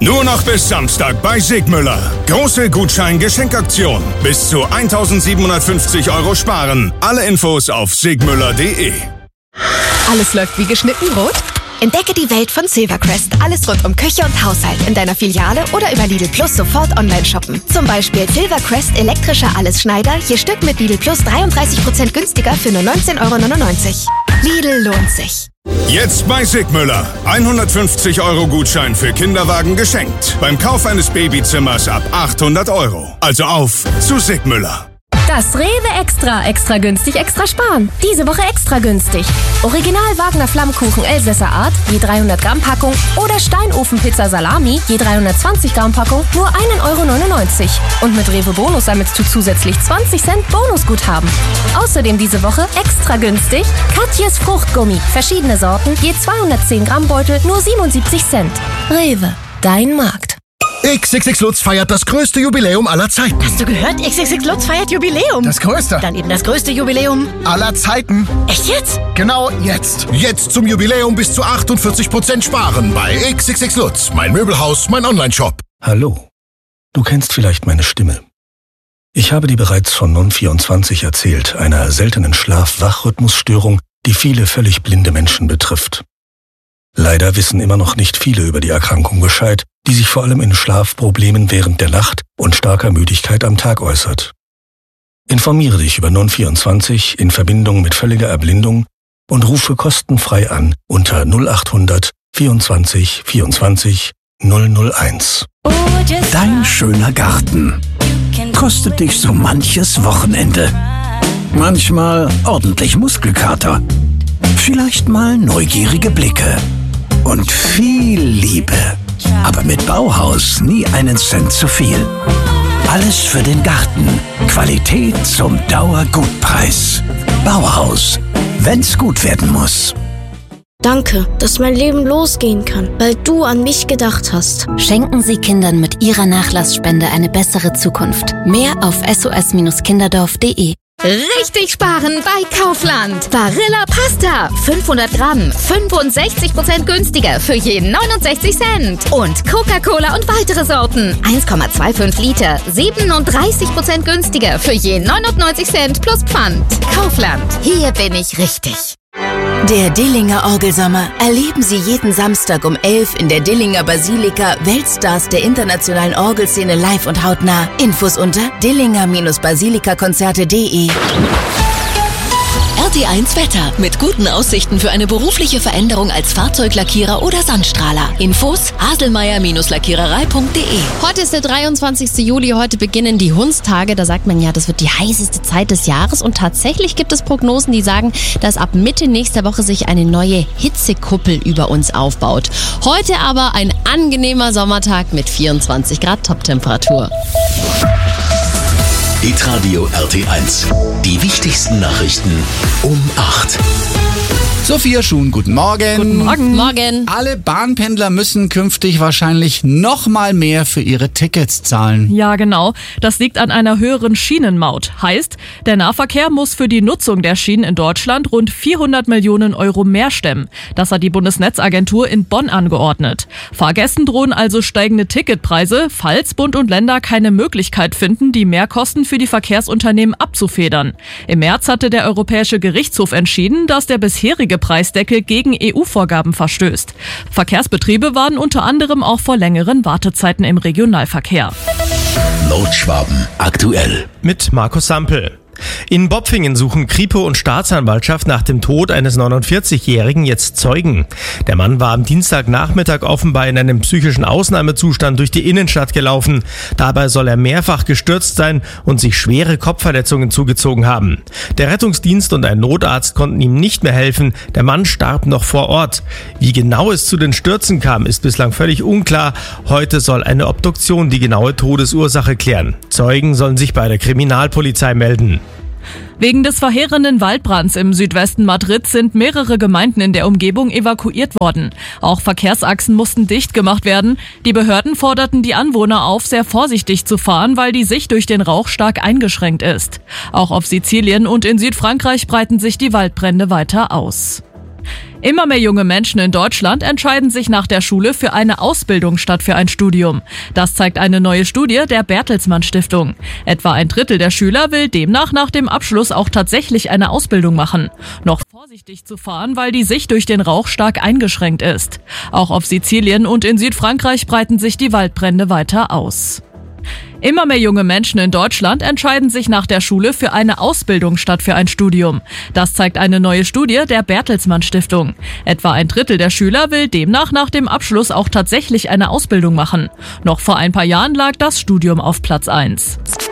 Nur noch bis Samstag bei Sigmüller. Große Gutschein-Geschenkaktion. Bis zu 1.750 € sparen. Alle Infos auf sigmüller.de. Alles läuft wie geschnitten rot? Entdecke die Welt von Silvercrest. Alles rund um Küche und Haushalt in deiner Filiale oder über Lidl Plus sofort online shoppen. Zum Beispiel Silvercrest elektrischer Allesschneider, je Stück mit Lidl Plus 33% günstiger für nur 19,99 €. Lidl lohnt sich. Jetzt bei Sigmüller. 150 € Gutschein für Kinderwagen geschenkt. Beim Kauf eines Babyzimmers ab 800 €. Also auf zu Sigmüller. Das Rewe Extra günstig, extra sparen. Diese Woche extra günstig. Original Wagner Flammkuchen Elsässer Art, je 300 Gramm Packung oder Steinofenpizza Salami, je 320 Gramm Packung, nur 1,99 €. Und mit Rewe Bonus sammelst du zusätzlich 20 Cent Bonusguthaben. Außerdem diese Woche extra günstig Katjes Fruchtgummi, verschiedene Sorten, je 210 Gramm Beutel, nur 77 Cent. Rewe, dein Markt. XXX Lutz feiert das größte Jubiläum aller Zeiten. Hast du gehört? XXX Lutz feiert Jubiläum. Das größte. Dann eben das größte Jubiläum aller Zeiten. Echt jetzt? Genau jetzt. Jetzt zum Jubiläum bis zu 48% sparen bei XXX Lutz. Mein Möbelhaus, mein Onlineshop. Hallo. Du kennst vielleicht meine Stimme. Ich habe dir bereits von Non24 erzählt, einer seltenen Schlaf-Wach-Rhythmusstörung, die viele völlig blinde Menschen betrifft. Leider wissen immer noch nicht viele über die Erkrankung Bescheid, die sich vor allem in Schlafproblemen während der Nacht und starker Müdigkeit am Tag äußert. Informiere dich über Non24 in Verbindung mit völliger Erblindung und rufe kostenfrei an unter 0800 24 24 001. Dein schöner Garten kostet dich so manches Wochenende. Manchmal ordentlich Muskelkater. Vielleicht mal neugierige Blicke. Und viel Liebe. Aber mit Bauhaus nie einen Cent zu viel. Alles für den Garten. Qualität zum Dauergutpreis. Bauhaus. Wenn's gut werden muss. Danke, dass mein Leben losgehen kann, weil du an mich gedacht hast. Schenken Sie Kindern mit Ihrer Nachlassspende eine bessere Zukunft. Mehr auf sos-kinderdorf.de. Richtig sparen bei Kaufland. Barilla Pasta. 500 Gramm. 65% günstiger für je 69 Cent. Und Coca-Cola und weitere Sorten. 1,25 Liter. 37% günstiger für je 99 Cent plus Pfand. Kaufland. Hier bin ich richtig. Der Dillinger Orgelsommer. Erleben Sie jeden Samstag um 11 in der Dillinger Basilika Weltstars der internationalen Orgelszene live und hautnah. Infos unter dillinger-basilikakonzerte.de. RT1 Wetter. Mit guten Aussichten für eine berufliche Veränderung als Fahrzeuglackierer oder Sandstrahler. Infos haselmeier-lackiererei.de. Heute ist der 23. Juli, heute beginnen die Hundstage. Da sagt man ja, das wird die heißeste Zeit des Jahres. Und tatsächlich gibt es Prognosen, die sagen, dass ab Mitte nächster Woche sich eine neue Hitzekuppel über uns aufbaut. Heute aber ein angenehmer Sommertag mit 24 Grad Toptemperatur. Hitradio RT1. Die wichtigsten Nachrichten um 8. Sophia Schuhn, guten Morgen. Guten Morgen. Morgen. Alle Bahnpendler müssen künftig wahrscheinlich noch mal mehr für ihre Tickets zahlen. Ja, genau. Das liegt an einer höheren Schienenmaut. Heißt, der Nahverkehr muss für die Nutzung der Schienen in Deutschland rund 400 Millionen € mehr stemmen. Das hat die Bundesnetzagentur in Bonn angeordnet. Fahrgästen drohen also steigende Ticketpreise, falls Bund und Länder keine Möglichkeit finden, die Mehrkosten für die Verkehrsunternehmen abzufedern. Im März hatte der Europäische Gerichtshof entschieden, dass der bisherige Preisdeckel gegen EU-Vorgaben verstößt. Verkehrsbetriebe warnen unter anderem auch vor längeren Wartezeiten im Regionalverkehr. Nordschwaben aktuell. Mit Markus Sampel. In Bopfingen suchen Kripo und Staatsanwaltschaft nach dem Tod eines 49-Jährigen jetzt Zeugen. Der Mann war am Dienstagnachmittag offenbar in einem psychischen Ausnahmezustand durch die Innenstadt gelaufen. Dabei soll er mehrfach gestürzt sein und sich schwere Kopfverletzungen zugezogen haben. Der Rettungsdienst und ein Notarzt konnten ihm nicht mehr helfen. Der Mann starb noch vor Ort. Wie genau es zu den Stürzen kam, ist bislang völlig unklar. Heute soll eine Obduktion die genaue Todesursache klären. Zeugen sollen sich bei der Kriminalpolizei melden. Wegen des verheerenden Waldbrands im Südwesten Madrids sind mehrere Gemeinden in der Umgebung evakuiert worden. Auch Verkehrsachsen mussten dicht gemacht werden. Die Behörden forderten die Anwohner auf, sehr vorsichtig zu fahren, weil die Sicht durch den Rauch stark eingeschränkt ist. Auch auf Sizilien und in Südfrankreich breiten sich die Waldbrände weiter aus. Immer mehr junge Menschen in Deutschland entscheiden sich nach der Schule für eine Ausbildung statt für ein Studium. Das zeigt eine neue Studie der Bertelsmann Stiftung. Etwa ein Drittel der Schüler will demnach nach dem Abschluss auch tatsächlich eine Ausbildung machen. Noch vorsichtig zu fahren, weil die Sicht durch den Rauch stark eingeschränkt ist. Auch auf Sizilien und in Südfrankreich breiten sich die Waldbrände weiter aus. Immer mehr junge Menschen in Deutschland entscheiden sich nach der Schule für eine Ausbildung statt für ein Studium. Das zeigt eine neue Studie der Bertelsmann Stiftung. Etwa ein Drittel der Schüler will demnach nach dem Abschluss auch tatsächlich eine Ausbildung machen. Noch vor ein paar Jahren lag das Studium auf Platz 1.